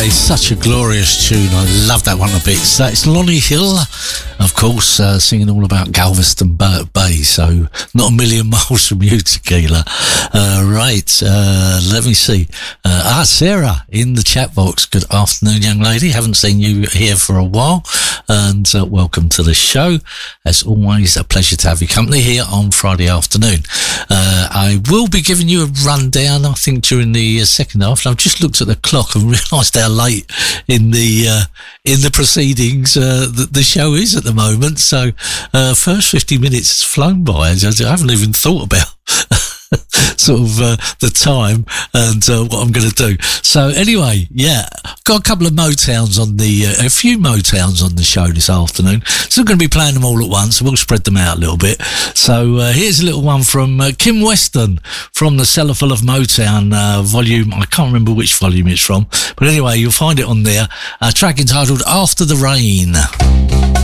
Such a glorious tune. I love that one a bit. So it's Lonnie Hill, of course, singing all about Galveston Bay. So not a million miles from you, Tequila. Right. Let me see. Sarah in the chat box. Good afternoon, young lady. Haven't seen you here for a while. And welcome to the show. As always, a pleasure to have your company here on Friday afternoon. I will be giving you a rundown, I think, during the second half. And I've just looked at the clock and realised how late in the proceedings the show is at the moment. So first 50 minutes has flown by. I haven't even thought about sort of the time and what I'm going to do. So anyway, yeah, got a couple of Motowns on a few Motowns on the show this afternoon. So I'm going to be playing them all at once. We'll spread them out a little bit. So here's a little one from Kim Weston from the Cellar Full of Motown volume. I can't remember which volume it's from, but anyway, you'll find it on there. A track entitled After the Rain.